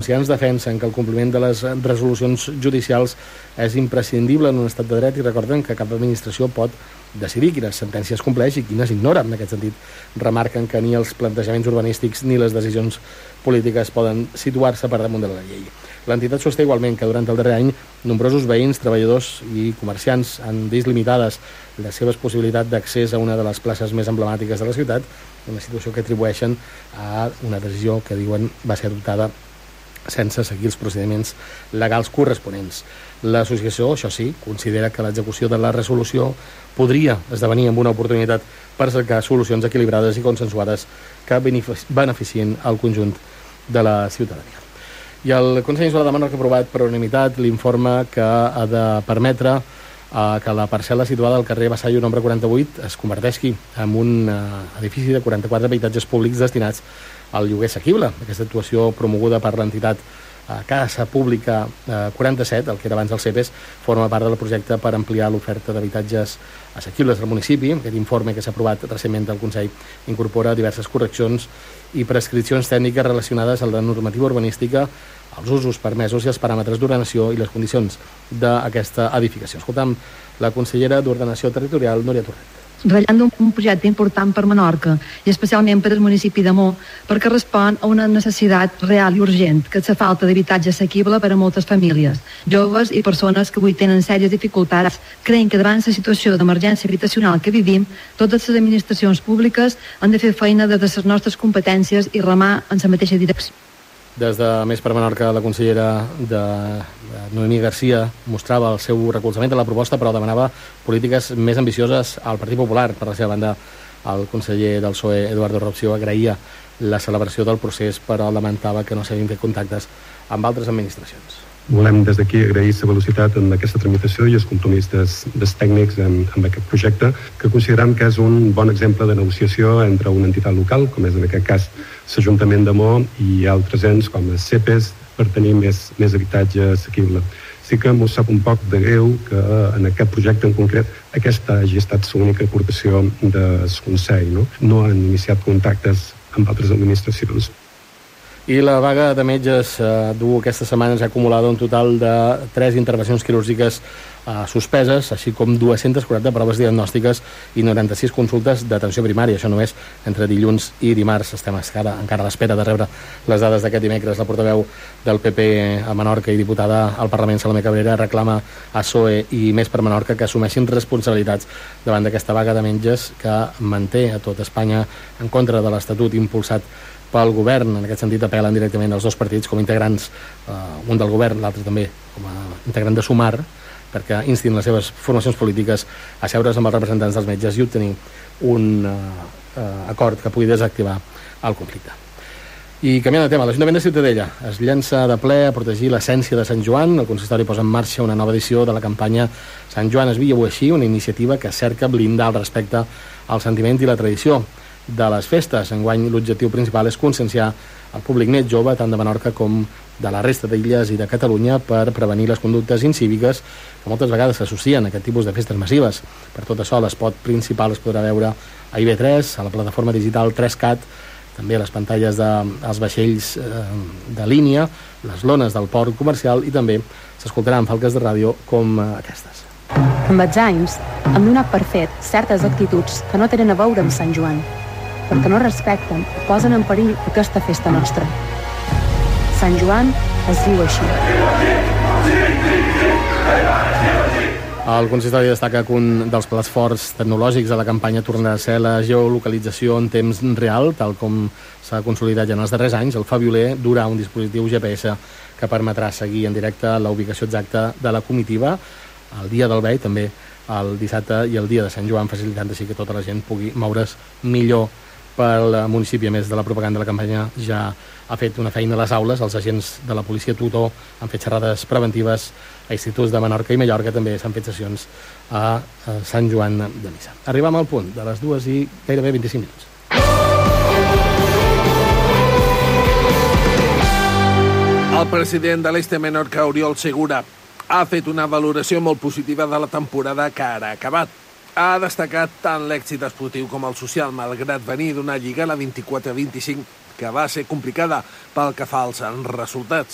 Valencians defensen que el compliment de les resolucions judicials és imprescindible en un estat de dret i recorden que cap administració pot decidir quines sentències compleix i quines ignora. En aquest sentit, remarquen que ni els plantejaments urbanístics ni les decisions polítiques poden situar-se per damunt de la llei. L'entitat sosté igualment que durant el darrer any nombrosos veïns, treballadors i comerciants han vist limitades les seves possibilitats d'accés a una de les places més emblemàtiques de la ciutat, una situació que atribueixen a una decisió que diuen va ser adoptada sense seguir els procediments legals corresponents. L'associació, això sí, considera que l'execució de la resolució podria esdevenir amb una oportunitat per cercar solucions equilibrades i consensuades que beneficien el conjunt de la ciutadania. I el Consell Insular de Menorca ha aprovat per unanimitat l'informe que ha de permetre que la parcel·la situada al carrer Vassallo nombre 48 es converteixi en un edifici de 44 habitatges públics destinats al lloguer assequible. Aquesta actuació promoguda per l'entitat Casa Pública 47, el que era abans el CEPES, forma part del projecte per ampliar l'oferta d'habitatges assequibles del municipi. Aquest informe que s'ha aprovat recentment del Consell incorpora diverses correccions i prescripcions tècniques relacionades amb la normativa urbanística, els usos permesos i els paràmetres d'ordenació i les condicions d'aquesta edificació. Escoltam la consellera d'Ordenació Territorial, Núria Torret. Ratllant un projecte important per Menorca i especialment per al municipi de Mó, perquè respon a una necessitat real i urgent, que és la falta d'habitatge assequible per a moltes famílies, joves i persones que avui tenen sèries dificultats. Creiem que davant la situació d'emergència habitacional que vivim, totes les administracions públiques han de fer feina des de les nostres competències i remar en la mateixa direcció. Des de Més per Menorca, la consellera Noemí Garcia mostrava el seu recolzament a la proposta, però demanava polítiques més ambicioses al Partit Popular. Per la seva banda, el conseller del PSOE, Eduardo Robsió, agraïa la celebració del procés, però lamentava que no s'havien fet contactes amb altres administracions. Volem des d'aquí agrair la velocitat en aquesta tramitació i el compromís dels tècnics en aquest projecte, que considerem que és un bon exemple de negociació entre una entitat local, com és en aquest cas l'Ajuntament de Mó, i altres ens com el CEPES, per tenir més habitatge assequible. Sí que m'ho sap un poc de greu que en aquest projecte en concret aquesta hagi estat l'única aportació del Consell. No han iniciat contactes amb altres administracions. I la vaga de metges dur aquesta setmana ha acumulat un total de 3 intervencions quirúrgiques suspeses, així com 240 proves diagnòstiques i 96 consultes d'atenció primària. Això només entre dilluns i dimarts. Estem encara a l'espera de rebre les dades d'aquest dimecres. La portaveu del PP a Menorca i diputada al Parlament, Salomé Cabrera, reclama a PSOE i Més per Menorca que assumeixin responsabilitats davant d'aquesta vaga de metges que manté a tot Espanya en contra de l'Estatut impulsat pel govern. En aquest sentit apel·len directament els dos partits com a integrants, un del govern, l'altre també com a integrant de Sumar, perquè instin les seves formacions polítiques a seure's amb els representants dels metges i obtenir un acord que pugui desactivar el conflicte. I canviant de tema, l'Ajuntament de Ciutadella es llença de ple a protegir l'essència de Sant Joan. El consistori posa en marxa una nova edició de la campanya Sant Joan es viu així, una iniciativa que cerca blindar el respecte al sentiment i la tradició de les festes. Enguany l'objectiu principal és conscienciar el públic net jove tant de Menorca com de la resta d'illes i de Catalunya per prevenir les conductes incíviques que moltes vegades s'associen a aquest tipus de festes massives. Per tot això, l'espot principal es podrà veure a IB3, a la plataforma digital 3CAT, també a les pantalles dels vaixells de línia, les lones del port comercial i també s'escoltaran falques de ràdio com aquestes. Amb els anys hem donat per fet certes actituds que no tenen a veure amb Sant Joan, perquè no respecten i posen en perill aquesta festa nostra. Sant Joan es viu així. El consistori destaca que un dels plats forts tecnològics de la campanya tornarà a ser la geolocalització en temps real, tal com s'ha consolidat ja en els darrers anys. El Fa Violer durà un dispositiu GPS que permetrà seguir en directe la ubicació exacta de la comitiva el dia del Bei, també el dissabte i el dia de Sant Joan, facilitant així que tota la gent pugui moure's millor pel municipi. A més de la propaganda, la campanya ja ha fet una feina a les aules. Els agents de la policia tutor han fet xerrades preventives a instituts de Menorca i Mallorca. També s'han fet sessions a Sant Joan de Missa. Arribam al punt de les 2 i gairebé 25 minuts. El president de l'Este Menorca, Oriol Segura, ha fet una valoració molt positiva de la temporada que ara ha acabat. Ha destacat tant l'èxit esportiu com el social, malgrat venir d'una lliga, la 24-25, que va ser complicada pel que fa als resultats.